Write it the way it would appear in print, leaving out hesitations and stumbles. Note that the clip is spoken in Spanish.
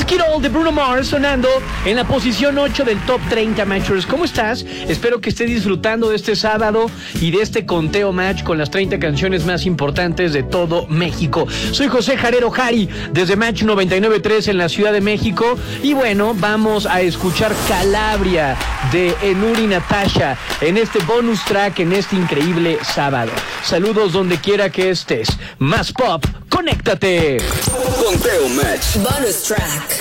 es Kid All de Bruno Mars sonando en la posición 8 del Top 30 Matchers. ¿Cómo estás? Espero que estés disfrutando de este sábado y de este conteo match con las 30 canciones más importantes de todo México. Soy José Jarero Jari desde Match 99.3 en la Ciudad de México y bueno, vamos a escuchar Calabria de Enuri Natasha en este bonus track en este increíble sábado. Saludos donde quiera que estés. Más pop, conéctate. Conteo Match. Bonus track.